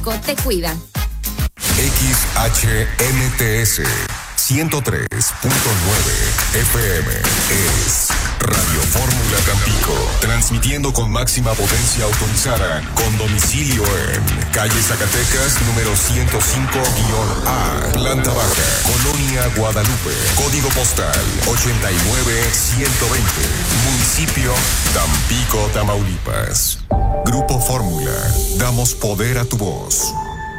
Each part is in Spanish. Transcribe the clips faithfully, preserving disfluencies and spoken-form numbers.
México te cuida. X H M T S ciento tres punto nueve F M es Radio Fórmula Tampico, transmitiendo con máxima potencia autorizada, con domicilio en calle Zacatecas, número ciento cinco A, planta baja, Colonia Guadalupe, código postal ochenta y nueve ciento veinte, municipio Tampico, Tamaulipas. Grupo Fórmula, damos poder a tu voz.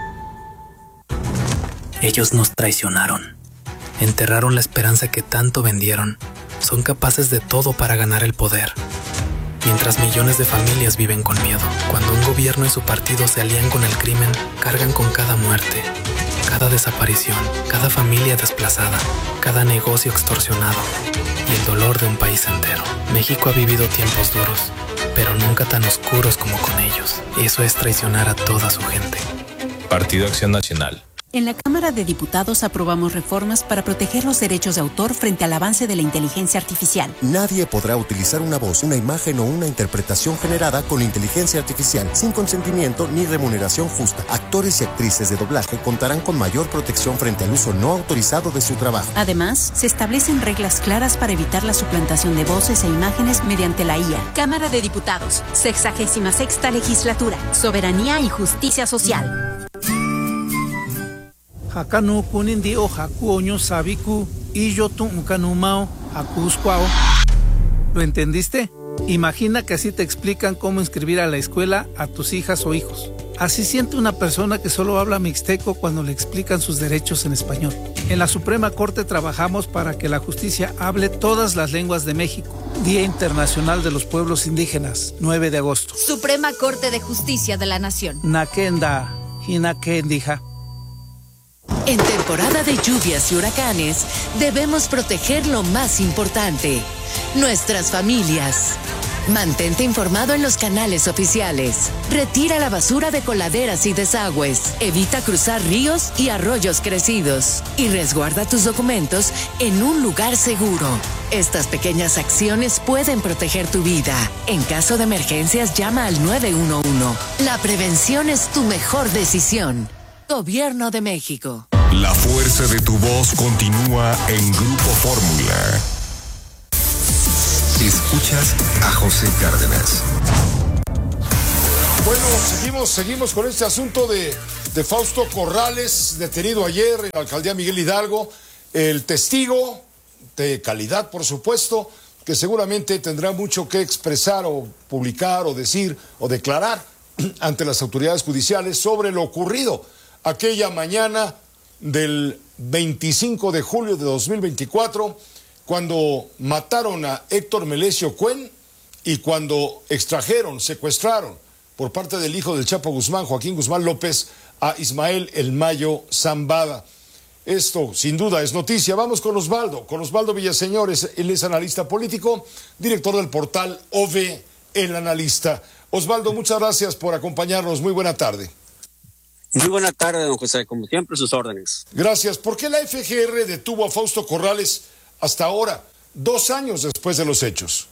Ellos nos traicionaron, enterraron la esperanza que tanto vendieron. Son capaces de todo para ganar el poder, mientras millones de familias viven con miedo. Cuando un gobierno y su partido se alían con el crimen, cargan con cada muerte, cada desaparición, cada familia desplazada, cada negocio extorsionado y el dolor de un país entero. México ha vivido tiempos duros, pero nunca tan oscuros como con ellos. Eso es traicionar a toda su gente. Partido Acción Nacional. En la Cámara de Diputados aprobamos reformas para proteger los derechos de autor frente al avance de la inteligencia artificial. Nadie podrá utilizar una voz, una imagen o una interpretación generada con inteligencia artificial sin consentimiento ni remuneración justa. Actores y actrices de doblaje contarán con mayor protección frente al uso no autorizado de su trabajo. Además, se establecen reglas claras para evitar la suplantación de voces e imágenes mediante la I A. Cámara de Diputados, sexagésima sexta legislatura, soberanía y justicia social. Hakanu kunindi o haku oño sabiku y yo tu ukanumao hakuskwao. ¿Lo entendiste? Imagina que así te explican cómo inscribir a la escuela a tus hijas o hijos. Así siente una persona que solo habla mixteco cuando le explican sus derechos en español. En la Suprema Corte trabajamos para que la justicia hable todas las lenguas de México. Día Internacional de los Pueblos Indígenas, nueve de agosto. Suprema Corte de Justicia de la Nación. Nakenda, hinakendija. En temporada de lluvias y huracanes, debemos proteger lo más importante, nuestras familias. Mantente informado en los canales oficiales. Retira la basura de coladeras y desagües. Evita cruzar ríos y arroyos crecidos. Y resguarda tus documentos en un lugar seguro. Estas pequeñas acciones pueden proteger tu vida. En caso de emergencias, llama al nueve uno uno. La prevención es tu mejor decisión. Gobierno de México. La fuerza de tu voz continúa en Grupo Fórmula. Escuchas a José Cárdenas. Bueno, seguimos, seguimos con este asunto de, de Fausto Corrales, detenido ayer en la alcaldía Miguel Hidalgo. El testigo de calidad, por supuesto, que seguramente tendrá mucho que expresar o publicar o decir o declarar ante las autoridades judiciales sobre lo ocurrido aquella mañana del veinticinco de julio de dos mil veinticuatro, cuando mataron a Héctor Melesio Cuen y cuando extrajeron, secuestraron por parte del hijo del Chapo Guzmán, Joaquín Guzmán López, a Ismael El Mayo Zambada. Esto, sin duda, es noticia. Vamos con Osvaldo, con Osvaldo Villaseñor. Él es analista político, director del portal O V, El Analista. Osvaldo, muchas gracias por acompañarnos. Muy buena tarde. Muy buena tarde, don José, como siempre, sus órdenes. Gracias. ¿Por qué la F G R detuvo a Fausto Corrales hasta ahora, dos años después de los hechos?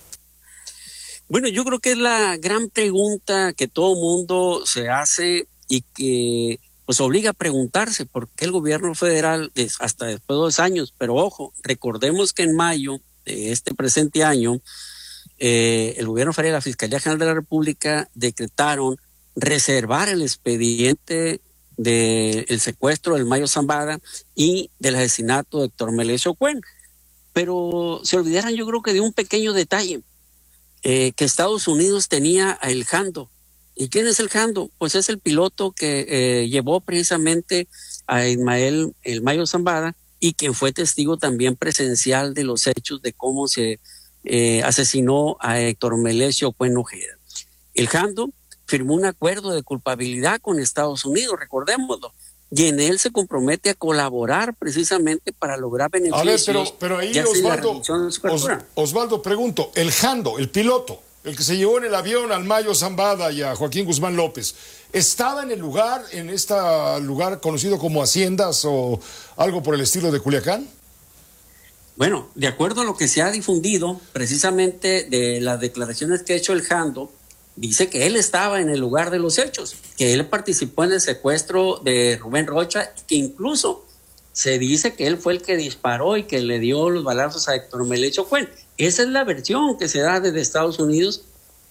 Bueno, yo creo que es la gran pregunta que todo mundo se hace y que pues obliga a preguntarse por qué el gobierno federal, hasta después de dos años, pero ojo, recordemos que en mayo de este presente año, eh, el gobierno federal y la Fiscalía General de la República decretaron reservar el expediente del secuestro del Mayo Zambada y del asesinato de Héctor Melesio Cuen. Pero se olvidaron, yo creo que de un pequeño detalle, eh, que Estados Unidos tenía a El Jando. ¿Y quién es El Jando? Pues es el piloto que eh, llevó precisamente a Ismael El Mayo Zambada y quien fue testigo también presencial de los hechos de cómo se eh, asesinó a Héctor Melesio Cuen Ojeda. El Jando firmó un acuerdo de culpabilidad con Estados Unidos, recordémoslo, y en él se compromete a colaborar precisamente para lograr beneficios. A ver, pero, pero ahí Osvaldo, Os, Osvaldo, pregunto, el Jando, el piloto, el que se llevó en el avión al Mayo Zambada y a Joaquín Guzmán López, ¿estaba en el lugar, en este lugar conocido como Haciendas o algo por el estilo de Culiacán? Bueno, de acuerdo a lo que se ha difundido, precisamente de las declaraciones que ha hecho el Jando, dice que él estaba en el lugar de los hechos, que él participó en el secuestro de Rubén Rocha, que incluso se dice que él fue el que disparó y que le dio los balazos a Héctor Melesio Cuen. Esa es la versión que se da desde Estados Unidos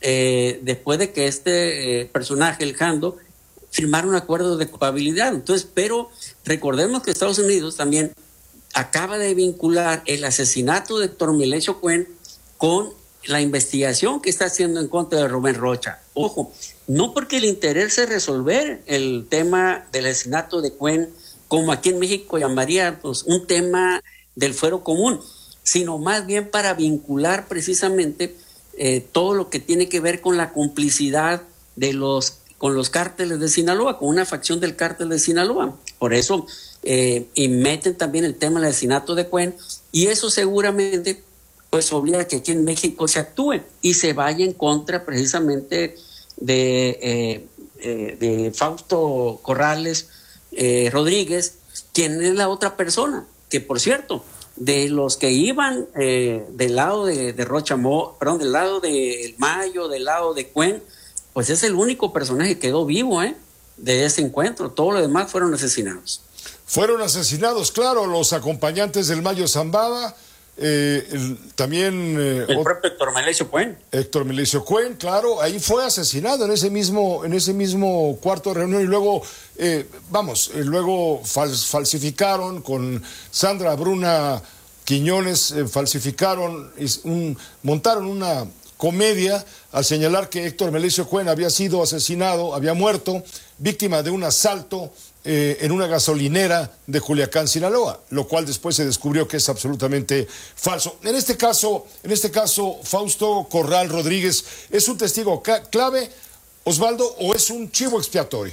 eh, después de que este eh, personaje, el Jando, firmara un acuerdo de culpabilidad. Entonces, pero recordemos que Estados Unidos también acaba de vincular el asesinato de Héctor Melesio Cuen con la investigación que está haciendo en contra de Rubén Rocha. Ojo, no porque le interese resolver el tema del asesinato de Cuen, como aquí en México llamaría pues, un tema del fuero común, sino más bien para vincular precisamente eh, todo lo que tiene que ver con la complicidad de los con los cárteles de Sinaloa, con una facción del cártel de Sinaloa. Por eso, eh, y meten también el tema del asesinato de Cuen, y eso seguramente pues obliga a que aquí en México se actúe y se vaya en contra precisamente de, eh, eh, de Fausto Corrales eh, Rodríguez, quien es la otra persona, que por cierto, de los que iban eh, del lado de, de Rocha Mo, perdón, del lado de Mayo, del lado de Cuen, pues es el único personaje que quedó vivo ¿eh? de ese encuentro. Todos los demás fueron asesinados. Fueron asesinados, claro, los acompañantes del Mayo Zambada, eh, el, también... Eh, el propio Héctor Melesio Cuen. Héctor Melesio Cuen, claro, ahí fue asesinado en ese mismo, en ese mismo cuarto de reunión y luego, eh, vamos, eh, luego fal, falsificaron con Sandra Bruna Quiñones, eh, falsificaron, un, montaron una comedia al señalar que Héctor Melesio Cuen había sido asesinado, había muerto, víctima de un asalto eh, en una gasolinera de Culiacán, Sinaloa, lo cual después se descubrió que es absolutamente falso. En este caso, en este caso, Fausto Corral Rodríguez, ¿es un testigo clave, Osvaldo, o es un chivo expiatorio?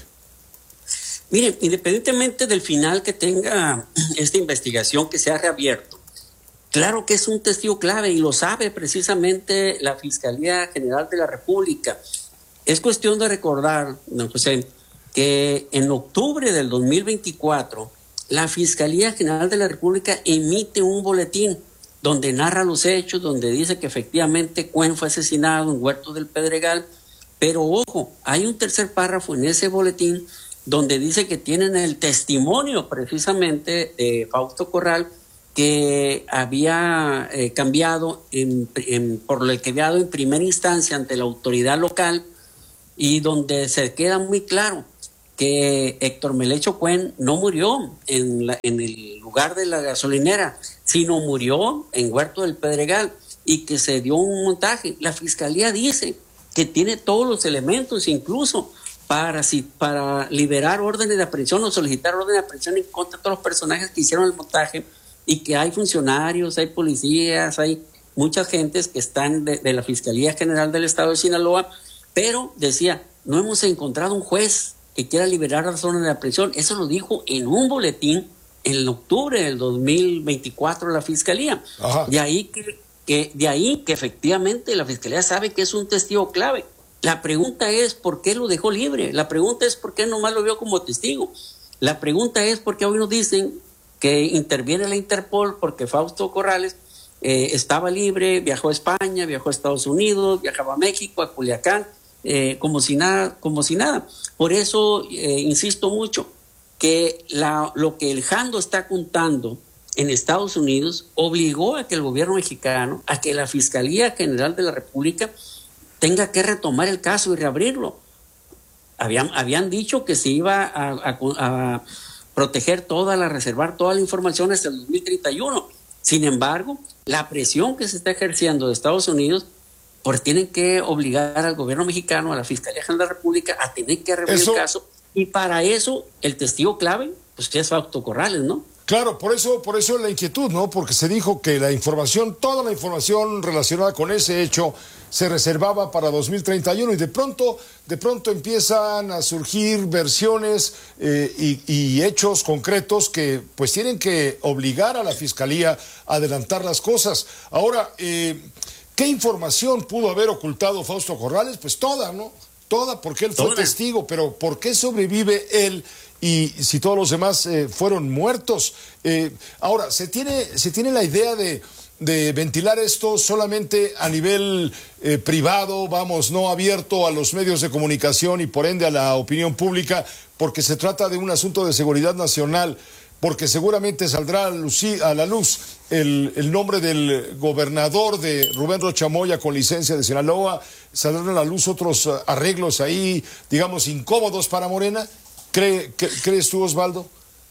Miren, independientemente del final que tenga esta investigación que se ha reabierto, claro que es un testigo clave y lo sabe precisamente la Fiscalía General de la República. Es cuestión de recordar, don José, que en octubre del dos mil veinticuatro la Fiscalía General de la República emite un boletín donde narra los hechos, donde dice que efectivamente Cuen fue asesinado en Huerto del Pedregal, pero ojo, hay un tercer párrafo en ese boletín donde dice que tienen el testimonio precisamente de Fausto Corral, que había eh, cambiado en, en, por el que había dado en primera instancia ante la autoridad local, y donde se queda muy claro que Héctor Melesio Cuen no murió en, la, en el lugar de la gasolinera, sino murió en Huerto del Pedregal y que se dio un montaje. La Fiscalía dice que tiene todos los elementos, incluso para, si, para liberar órdenes de aprehensión o solicitar órdenes de aprehensión en contra de todos los personajes que hicieron el montaje, y que hay funcionarios, hay policías, hay muchas gentes que están de, de la Fiscalía General del Estado de Sinaloa, pero decía, no hemos encontrado un juez que quiera liberar las órdenes de aprehensión. Eso lo dijo en un boletín en octubre del dos mil veinticuatro la Fiscalía. Ajá. De ahí que, que, de ahí que efectivamente la Fiscalía sabe que es un testigo clave. La pregunta es ¿por qué lo dejó libre? La pregunta es ¿por qué nomás lo vio como testigo? La pregunta es ¿por qué hoy nos dicen que interviene la Interpol porque Fausto Corrales eh, estaba libre, viajó a España, viajó a Estados Unidos, viajaba a México, a Culiacán, eh, como si nada, como si nada? Por eso eh, insisto mucho que la, lo que el Jando está contando en Estados Unidos obligó a que el gobierno mexicano, a que la Fiscalía General de la República tenga que retomar el caso y reabrirlo. Habían, habían dicho que se iba a, a, a proteger toda la, reservar toda la información hasta el dos mil treinta y uno. Sin embargo, la presión que se está ejerciendo de Estados Unidos, pues tienen que obligar al gobierno mexicano, a la Fiscalía General de la República, a tener que reabrir el caso, y para eso el testigo clave, pues es Fausto Corrales, ¿no? Claro, por eso, por eso la inquietud, ¿no? Porque se dijo que la información, toda la información relacionada con ese hecho se reservaba para dos mil treinta y uno y de pronto, de pronto empiezan a surgir versiones eh, y, y hechos concretos que pues tienen que obligar a la Fiscalía a adelantar las cosas. Ahora, eh, ¿qué información pudo haber ocultado Fausto Corrales? Pues toda, ¿no? Toda, porque él fue testigo, pero ¿por qué sobrevive él? Y si todos los demás eh, fueron muertos. Eh, ahora, se tiene, se tiene la idea de, de ventilar esto solamente a nivel eh, privado, vamos, no abierto a los medios de comunicación y por ende a la opinión pública, porque se trata de un asunto de seguridad nacional, porque seguramente saldrá a, luz, a la luz el, el nombre del gobernador de Rubén Rocha Moya con licencia de Sinaloa, saldrán a la luz otros arreglos ahí, digamos, incómodos para Morena. ¿Cree, ¿Crees tú, Osvaldo?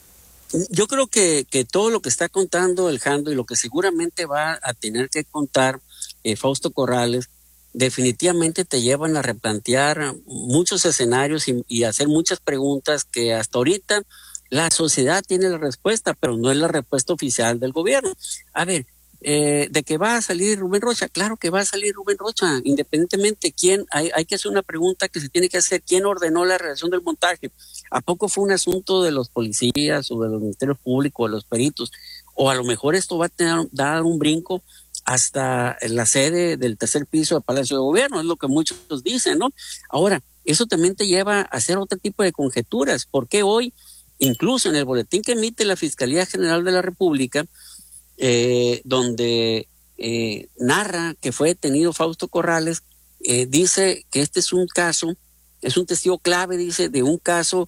Yo creo que, que todo lo que está contando el Jando y lo que seguramente va a tener que contar eh, Fausto Corrales, definitivamente te llevan a replantear muchos escenarios y, y hacer muchas preguntas que hasta ahorita la sociedad tiene la respuesta, pero no es la respuesta oficial del gobierno. A ver, eh, de que va a salir Rubén Rocha, claro que va a salir Rubén Rocha, independientemente quién, hay, hay que hacer una pregunta que se tiene que hacer, ¿quién ordenó la realización del montaje? ¿A poco fue un asunto de los policías o de los ministerios públicos o de los peritos? O a lo mejor esto va a tener, dar un brinco hasta la sede del tercer piso del Palacio de Gobierno, es lo que muchos dicen, ¿no? Ahora, eso también te lleva a hacer otro tipo de conjeturas, porque hoy, incluso en el boletín que emite la Fiscalía General de la República, eh, donde eh, narra que fue detenido Fausto Corrales, eh, dice que este es un caso, es un testigo clave, dice, de un caso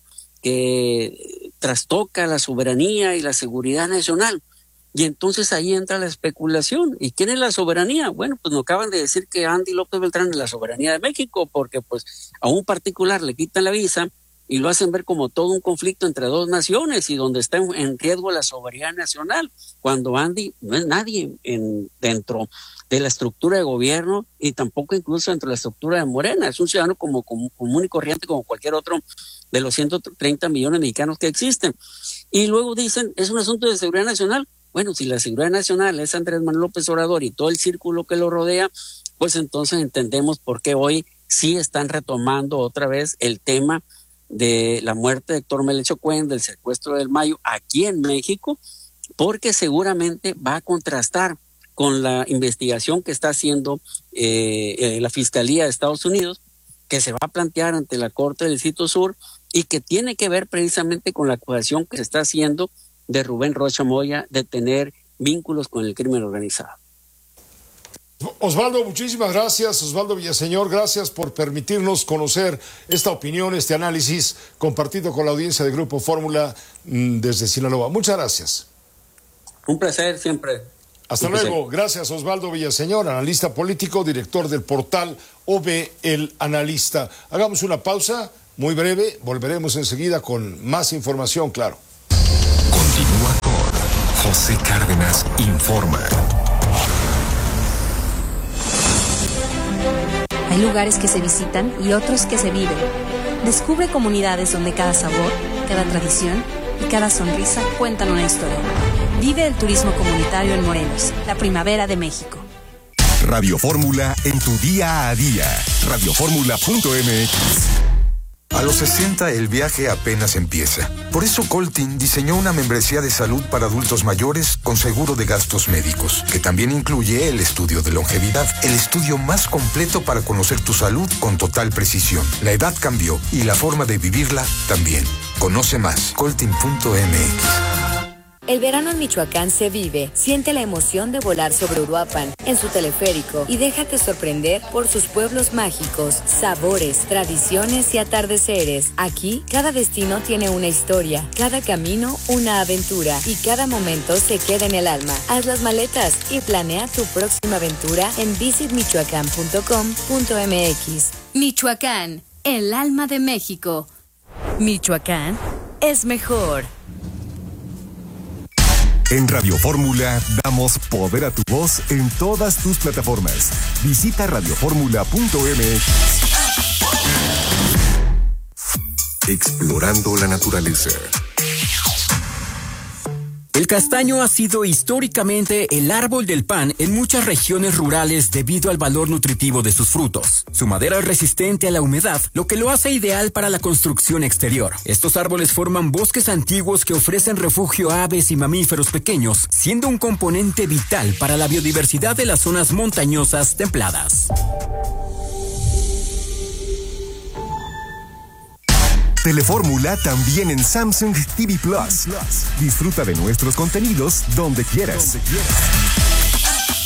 que trastoca la soberanía y la seguridad nacional. Y entonces ahí entra la especulación. ¿Y quién es la soberanía? Bueno, pues nos acaban de decir que Andy López Beltrán es la soberanía de México, porque pues a un particular le quitan la visa y lo hacen ver como todo un conflicto entre dos naciones y donde está en, en riesgo la soberanía nacional, cuando Andy no es nadie en, dentro de la estructura de gobierno y tampoco incluso dentro de la estructura de Morena. Es un ciudadano como, como común y corriente como cualquier otro de los ciento treinta millones de mexicanos que existen. Y luego dicen, es un asunto de seguridad nacional. Bueno, si la seguridad nacional es Andrés Manuel López Obrador y todo el círculo que lo rodea, pues entonces entendemos por qué hoy sí están retomando otra vez el tema de la muerte de Héctor Melesio Cuen, del secuestro del Mayo aquí en México, porque seguramente va a contrastar con la investigación que está haciendo eh, eh, la Fiscalía de Estados Unidos, que se va a plantear ante la Corte del Distrito Sur y que tiene que ver precisamente con la acusación que se está haciendo de Rubén Rocha Moya de tener vínculos con el crimen organizado. Osvaldo, muchísimas gracias. Osvaldo Villaseñor, gracias por permitirnos conocer esta opinión, este análisis compartido con la audiencia de Grupo Fórmula desde Sinaloa. Muchas gracias. Un placer siempre. Hasta luego. Gracias, Osvaldo Villaseñor, analista político, director del portal O V El Analista. Hagamos una pausa muy breve. Volveremos enseguida con más información, claro. Continúa con José Cárdenas Informa. Hay lugares que se visitan y otros que se viven. Descubre comunidades donde cada sabor, cada tradición y cada sonrisa cuentan una historia. Vive el turismo comunitario en Morelos, la primavera de México. Radio Fórmula en tu día a día. radio fórmula punto m x. A los sesenta el viaje apenas empieza. Por eso Coltin diseñó una membresía de salud para adultos mayores con seguro de gastos médicos, que también incluye el estudio de longevidad, el estudio más completo para conocer tu salud con total precisión. La edad cambió y la forma de vivirla también. Conoce más, coltin punto m x. El verano en Michoacán se vive. Siente la emoción de volar sobre Uruapan en su teleférico y déjate sorprender por sus pueblos mágicos, sabores, tradiciones y atardeceres. Aquí, cada destino tiene una historia, cada camino una aventura y cada momento se queda en el alma. Haz las maletas y planea tu próxima aventura en visit michoacán punto com punto m x. Michoacán, el alma de México. Michoacán es mejor. En Radio Fórmula damos poder a tu voz en todas tus plataformas. Visita radio fórmula punto m x. Explorando la naturaleza. El castaño ha sido históricamente el árbol del pan en muchas regiones rurales debido al valor nutritivo de sus frutos. Su madera es resistente a la humedad, lo que lo hace ideal para la construcción exterior. Estos árboles forman bosques antiguos que ofrecen refugio a aves y mamíferos pequeños, siendo un componente vital para la biodiversidad de las zonas montañosas templadas. Telefórmula también en Samsung T V Plus. Disfruta de nuestros contenidos donde quieras. Donde quieras.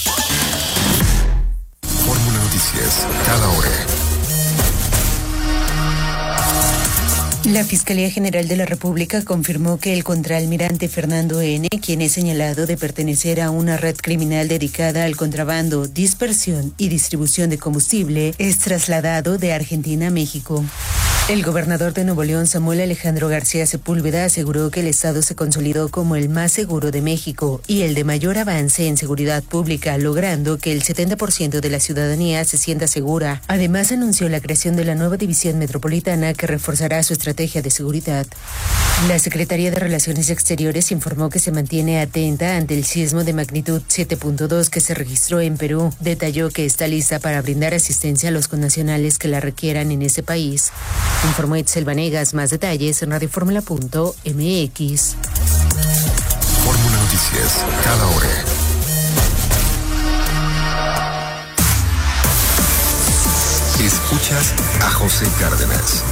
La Fiscalía General de la República confirmó que el contraalmirante Fernando N., quien es señalado de pertenecer a una red criminal dedicada al contrabando, dispersión y distribución de combustible, es trasladado de Argentina a México. El gobernador de Nuevo León, Samuel Alejandro García Sepúlveda, aseguró que el estado se consolidó como el más seguro de México y el de mayor avance en seguridad pública, logrando que el setenta por ciento de la ciudadanía se sienta segura. Además, anunció la creación de la nueva división metropolitana que reforzará su estrategia de seguridad. La Secretaría de Relaciones Exteriores informó que se mantiene atenta ante el sismo de magnitud siete punto dos que se registró en Perú. Detalló que está lista para brindar asistencia a los connacionales que la requieran en ese país. Informó Itzel Vanegas. Más detalles en radioformula punto m x. Fórmula Noticias, cada hora. Escuchas a José Cárdenas.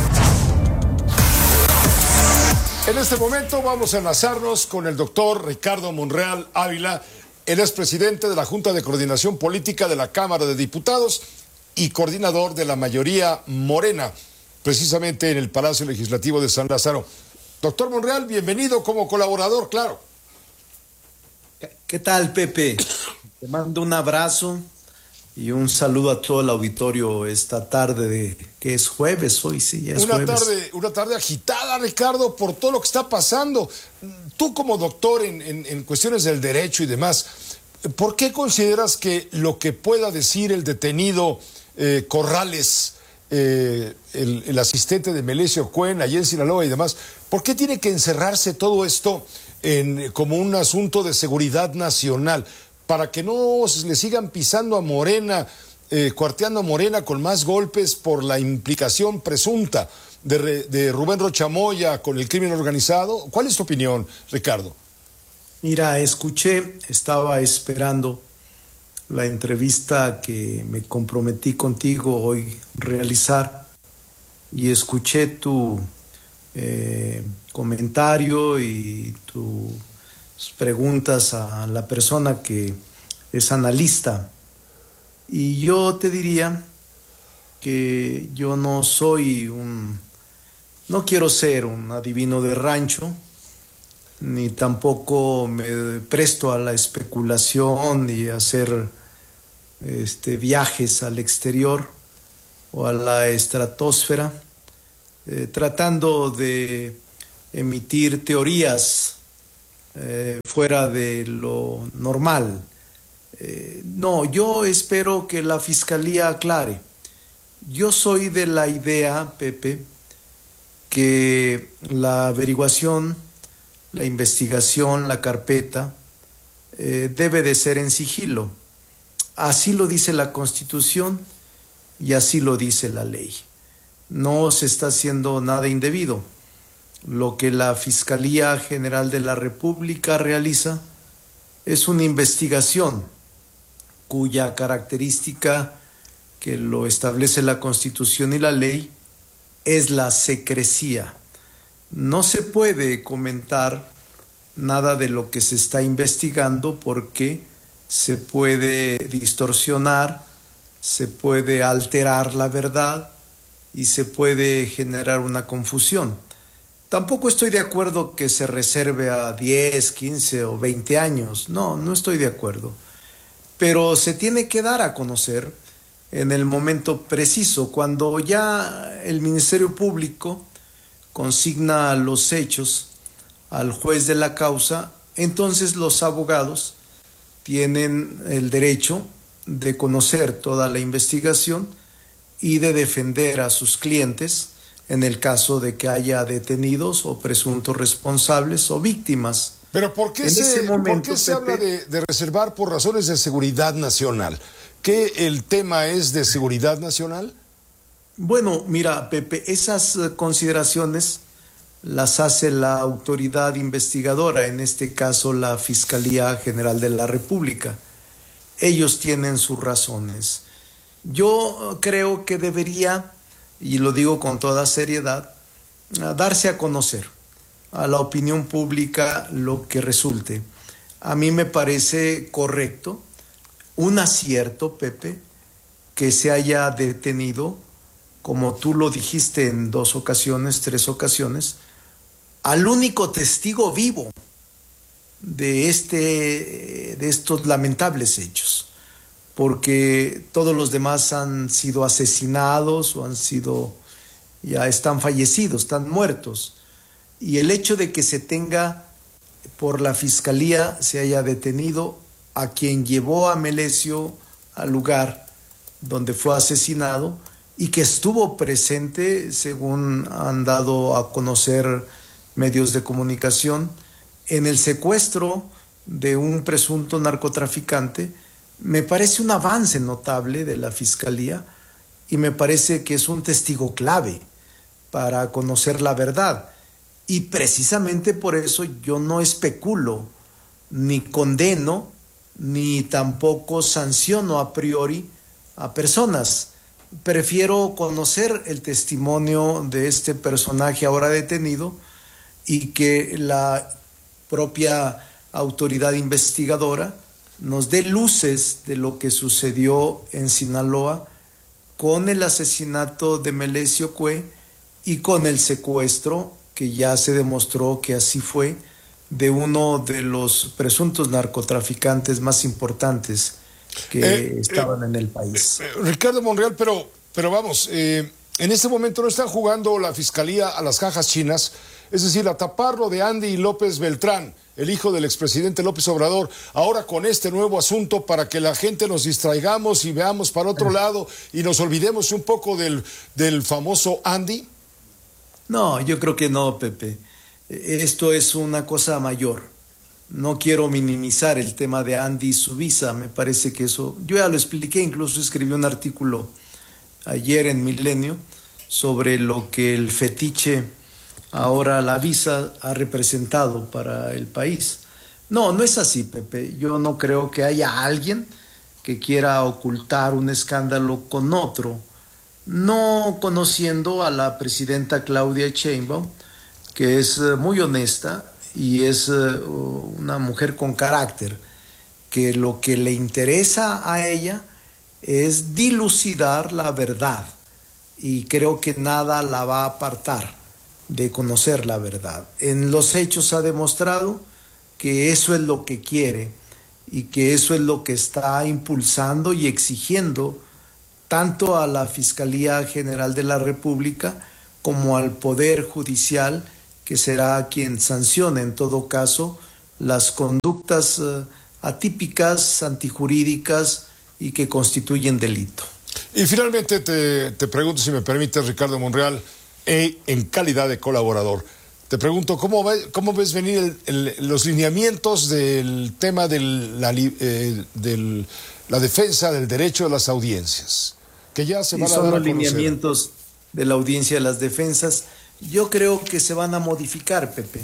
En este momento vamos a enlazarnos con el doctor Ricardo Monreal Ávila. Él es presidente de la Junta de Coordinación Política de la Cámara de Diputados y coordinador de la mayoría morena, precisamente en el Palacio Legislativo de San Lázaro. Doctor Monreal, bienvenido como colaborador, claro. ¿Qué tal, Pepe? Te mando un abrazo y un saludo a todo el auditorio esta tarde, de que es jueves hoy, sí, ya es una jueves. Tarde, una tarde agitada, Ricardo, por todo lo que está pasando. Tú como doctor en, en, en cuestiones del derecho y demás, ¿por qué consideras que lo que pueda decir el detenido eh, Corrales, eh, el, el asistente de Melesio Cuen, allí en Sinaloa y demás, por qué tiene que encerrarse todo esto en, como un asunto de seguridad nacional? Para que no le sigan pisando a Morena, eh, cuarteando a Morena con más golpes por la implicación presunta de, de Rubén Rocha Moya con el crimen organizado. ¿Cuál es tu opinión, Ricardo? Mira, escuché, estaba esperando la entrevista que me comprometí contigo hoy realizar y escuché tu eh, comentario y tu preguntas a la persona que es analista, y yo te diría que yo no soy un, no quiero ser un adivino de rancho, ni tampoco me presto a la especulación y a hacer este, viajes al exterior o a la estratosfera, eh, tratando de emitir teorías Eh, fuera de lo normal. Eh, no, yo espero que la Fiscalía aclare. Yo soy de la idea, Pepe, que la averiguación, la investigación, la carpeta, eh, debe de ser en sigilo. Así lo dice la Constitución y así lo dice la ley. No se está haciendo nada indebido. Lo que la Fiscalía General de la República realiza es una investigación cuya característica, que lo establece la Constitución y la ley, es la secrecía. No se puede comentar nada de lo que se está investigando porque se puede distorsionar, se puede alterar la verdad y se puede generar una confusión. Tampoco estoy de acuerdo que se reserve a diez, quince o veinte años. No, no estoy de acuerdo. Pero se tiene que dar a conocer en el momento preciso, cuando ya el Ministerio Público consigna los hechos al juez de la causa, entonces los abogados tienen el derecho de conocer toda la investigación y de defender a sus clientes en el caso de que haya detenidos o presuntos responsables o víctimas. Pero ¿por qué, se, momento, ¿por qué se Pepe, habla de, de reservar por razones de seguridad nacional? ¿Qué el tema es de seguridad nacional? Bueno, mira, Pepe, esas consideraciones las hace la autoridad investigadora, en este caso la Fiscalía General de la República. Ellos tienen sus razones. Yo creo que debería, y lo digo con toda seriedad, darse a conocer a la opinión pública lo que resulte. A mí me parece correcto, un acierto, Pepe, que se haya detenido como tú lo dijiste en dos ocasiones, tres ocasiones, al único testigo vivo de, este, de estos lamentables hechos, porque todos los demás han sido asesinados o han sido, ya están fallecidos, están muertos. Y el hecho de que se tenga, por la fiscalía, se haya detenido a quien llevó a Melesio al lugar donde fue asesinado y que estuvo presente, según han dado a conocer medios de comunicación, en el secuestro de un presunto narcotraficante, me parece un avance notable de la fiscalía y me parece que es un testigo clave para conocer la verdad. Y precisamente por eso yo no especulo, ni condeno, ni tampoco sanciono a priori a personas. Prefiero conocer el testimonio de este personaje ahora detenido y que la propia autoridad investigadora nos dé luces de lo que sucedió en Sinaloa con el asesinato de Melesio Cue y con el secuestro, que ya se demostró que así fue, de uno de los presuntos narcotraficantes más importantes que eh, estaban eh, en el país. Eh, Ricardo Monreal, pero, pero vamos, eh, en este momento no está jugando la fiscalía a las cajas chinas, es decir, a taparlo de Andy López Beltrán, el hijo del expresidente López Obrador, ahora con este nuevo asunto para que la gente nos distraigamos y veamos para otro lado y nos olvidemos un poco del, del famoso Andy. No, yo creo que no, Pepe. Esto es una cosa mayor. No quiero minimizar el tema de Andy y su visa. Me parece que eso, yo ya lo expliqué, incluso escribí un artículo ayer en Milenio sobre lo que el fetiche, ahora la visa, ha representado para el país. No, no es así, Pepe. Yo no creo que haya alguien que quiera ocultar un escándalo con otro, no conociendo a la presidenta Claudia Sheinbaum, que es muy honesta y es una mujer con carácter, que lo que le interesa a ella es dilucidar la verdad, y creo que nada la va a apartar de conocer la verdad. En los hechos ha demostrado que eso es lo que quiere y que eso es lo que está impulsando y exigiendo tanto a la Fiscalía General de la República como al Poder Judicial, que será quien sancione en todo caso las conductas uh, atípicas, antijurídicas y que constituyen delito. Y finalmente te, te pregunto, si me permites, Ricardo Monreal, eh, en calidad de colaborador, te pregunto, ¿cómo, ve, cómo ves venir el, el, los lineamientos del tema de la, eh, del, la defensa del derecho de las audiencias? Que ya se van a dar a conocer. Son los lineamientos de la audiencia de las defensas. Yo creo que se van a modificar, Pepe,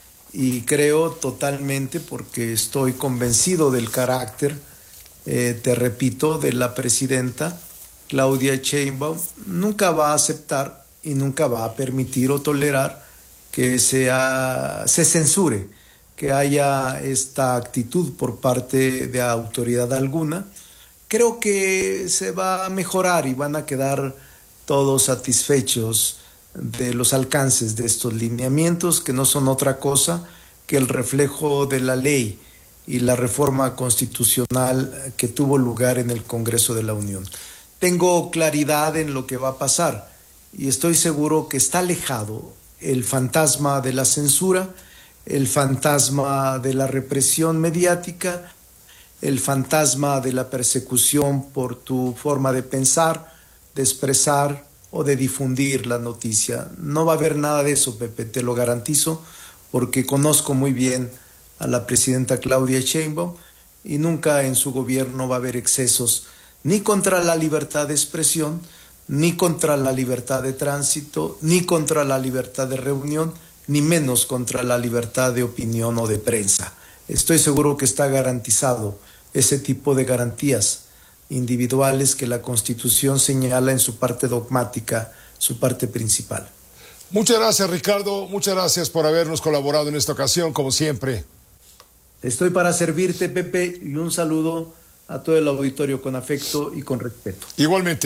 y creo totalmente, porque estoy convencido del carácter, eh, te repito, de la presidenta Claudia Sheinbaum. Nunca va a aceptar y nunca va a permitir o tolerar que sea, se censure, que haya esta actitud por parte de autoridad alguna. Creo que se va a mejorar y van a quedar todos satisfechos de los alcances de estos lineamientos, que no son otra cosa que el reflejo de la ley y la reforma constitucional que tuvo lugar en el Congreso de la Unión. Tengo claridad en lo que va a pasar y estoy seguro que está alejado el fantasma de la censura, el fantasma de la represión mediática, el fantasma de la persecución por tu forma de pensar, de expresar o de difundir la noticia. No va a haber nada de eso, Pepe, te lo garantizo, porque conozco muy bien a la presidenta Claudia Sheinbaum y nunca en su gobierno va a haber excesos ni contra la libertad de expresión, ni contra la libertad de tránsito, ni contra la libertad de reunión, ni menos contra la libertad de opinión o de prensa. Estoy seguro que está garantizado ese tipo de garantías individuales que la Constitución señala en su parte dogmática, su parte principal. Muchas gracias, Ricardo. Muchas gracias por habernos colaborado en esta ocasión, como siempre. Estoy para servirte, Pepe, y un saludo a todo el auditorio con afecto y con respeto. Igualmente.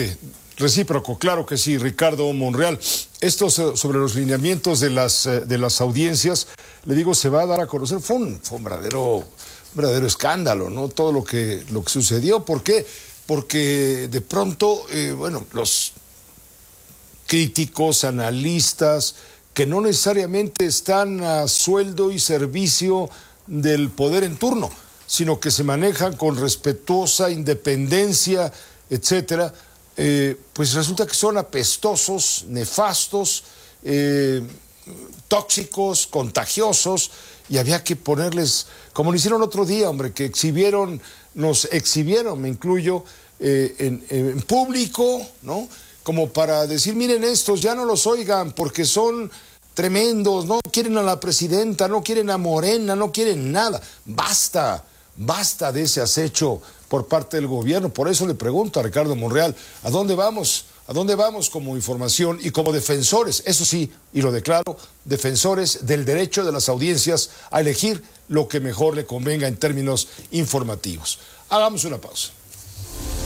Recíproco, claro que sí, Ricardo Monreal. Esto sobre los lineamientos de las, de las audiencias, le digo, se va a dar a conocer. Fue un, fue un verdadero, un verdadero escándalo, ¿no? Todo lo que, lo que sucedió. ¿Por qué? Porque de pronto, eh, bueno, los críticos, analistas, que no necesariamente están a sueldo y servicio del poder en turno, sino que se manejan con respetuosa independencia, etcétera, eh, pues resulta que son apestosos, nefastos, eh, tóxicos, contagiosos, y había que ponerles, como lo hicieron otro día, hombre, que exhibieron, nos exhibieron, me incluyo, eh, en, en público, ¿no? Como para decir, miren estos, ya no los oigan, porque son tremendos, no quieren a la presidenta, no quieren a Morena, no quieren nada. Basta, basta de ese acecho por parte del gobierno. Por eso le pregunto a Ricardo Monreal, ¿a dónde vamos? ¿A dónde vamos como información y como defensores? Eso sí, y lo declaro, defensores del derecho de las audiencias a elegir lo que mejor le convenga en términos informativos. Hagamos una pausa.